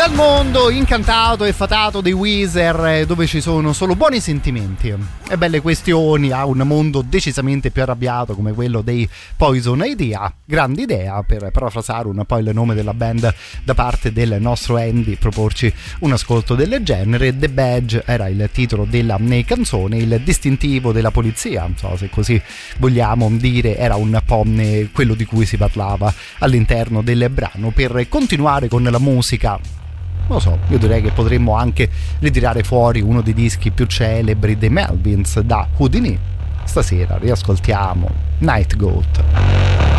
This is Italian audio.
Dal mondo incantato e fatato dei Weezer, dove ci sono solo buoni sentimenti e belle questioni, a un mondo decisamente più arrabbiato come quello dei Poison Idea. Grande idea, per parafrasare un po' il nome della band da parte del nostro Andy, proporci un ascolto del genere. The Badge era il titolo della canzone, il distintivo della polizia, non so se così vogliamo dire, era un po' quello di cui si parlava all'interno del brano. Per continuare con la musica, non lo so, io direi che potremmo anche ritirare fuori uno dei dischi più celebri dei Melvins, da Houdini. Stasera riascoltiamo Night Goat.